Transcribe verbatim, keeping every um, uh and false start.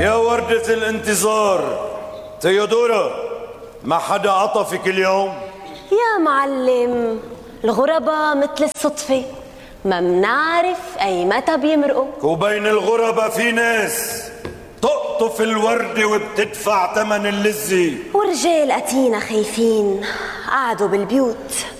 يا وردة الانتظار تيودورا، ما حدا عطفك اليوم؟ يا معلم، الغرباء مثل الصدفة، ما منعرف أي متى بيمرقوا. وبين الغرباء في ناس تقطف الوردة وبتدفع ثمن اللذة، ورجال أتينا خايفين قعدوا بالبيوت.